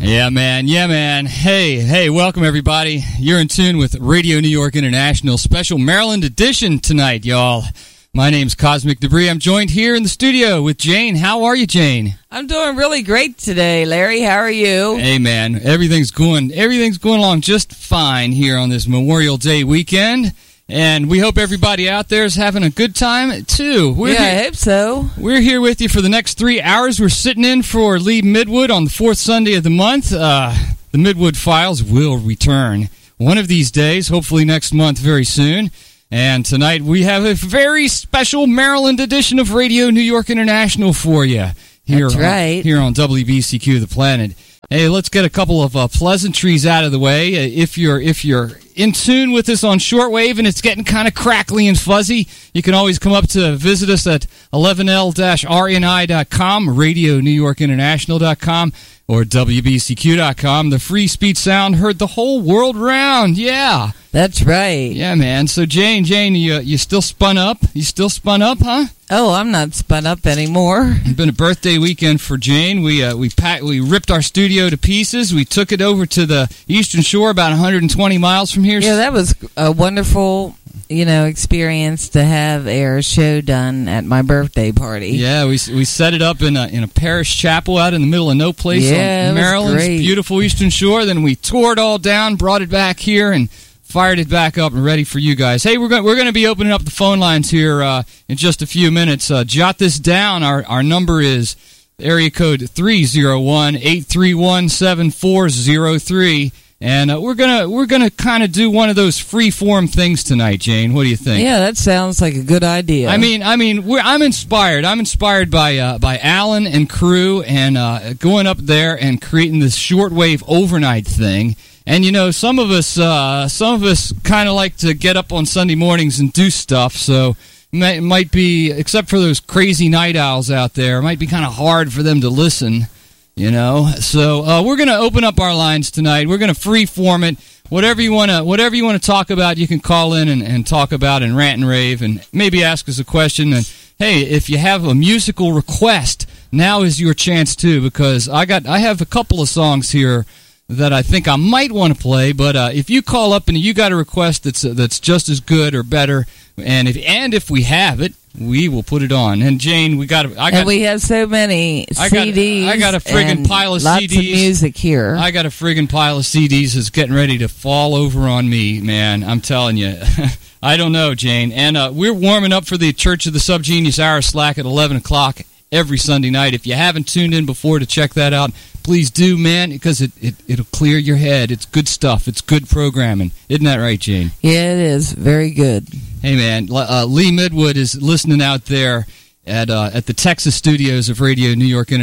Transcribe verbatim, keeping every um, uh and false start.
Yeah, man. Yeah, man. Hey, hey, welcome, everybody. You're in tune with Radio New York International, special Maryland edition tonight, y'all. My name's Cosmic Debris. I'm joined here in the studio with Jane. How are you, Jane? I'm doing really great today, Larry. How are you? Hey, man. Everything's going, everything's going along just fine here on this Memorial Day weekend. And we hope everybody out there is having a good time, too. We're yeah, here, I hope so. We're here with you for the next three hours. We're sitting in for Lee Midwood on the fourth Sunday of the month. Uh, the Midwood Files will return one of these days, hopefully next month very soon. And tonight we have a very special Maryland edition of Radio New York International for you. Here That's right. On, here on W B C Q The Planet. Hey, let's get a couple of uh, pleasantries out of the way. Uh, if you're if you're in tune with us on shortwave and it's getting kind of crackly and fuzzy, you can always come up to visit us at eleven L R N I dot com, Radio New York International dot com, or W B C Q dot com. The free speech sound heard the whole world round. Yeah. That's right. Yeah, man. So, Jane, Jane, you you still spun up? You still spun up, huh? Oh, I'm not spun up anymore. It's been a birthday weekend for Jane. We uh, we packed, we ripped our studio to pieces. We took it over to the Eastern Shore, about one hundred twenty miles from here. Yeah, that was a wonderful, you know, experience to have our show done at my birthday party. Yeah, we we set it up in a in a parish chapel out in the middle of no place yeah, on Maryland's great. beautiful Eastern Shore. Then we tore it all down, brought it back here, and fired it back up and ready for you guys. Hey, we're going we're going to be opening up the phone lines here uh, in just a few minutes. Uh, jot this down. Our our number is area code three oh one, eight three one, seven four oh three. And uh, we're gonna we're gonna kind of do one of those free form things tonight, Jane. What do you think? Yeah, that sounds like a good idea. I mean, I mean, we're, I'm inspired. I'm inspired by uh, by Alan and crew, and uh, going up there and creating this shortwave overnight thing. And you know, some of us uh, some of us kind of like to get up on Sunday mornings and do stuff. So it might be, except for those crazy night owls out there, it might be kind of hard for them to listen. You know, so uh, we're going to open up our lines tonight. We're going to free form it. Whatever you want to, whatever you want to talk about, you can call in and, and talk about and rant and rave, and maybe ask us a question. And hey, if you have a musical request, now is your chance too, because I got, I have a couple of songs here that I think I might want to play. But uh, if you call up and you got a request that's uh, that's just as good or better, and if and if we have it, we will put it on. And Jane, we got. I got. And we have so many I C Ds. Got, I got a friggin' pile of lots C Ds. Lots of music here. I got a friggin' pile of C Ds that's getting ready to fall over on me, man. I'm telling you. I don't know, Jane. And uh, we're warming up for the Church of the Subgenius Hour Slack at eleven o'clock every Sunday night. If you haven't tuned in before to check that out, please do, man, because it, it, it'll clear your head. It's good stuff. It's good programming. Isn't that right, Jane? Yeah, it is. Very good. Hey, man, uh, Lee Midwood is listening out there at uh, at the Texas studios of Radio New York International.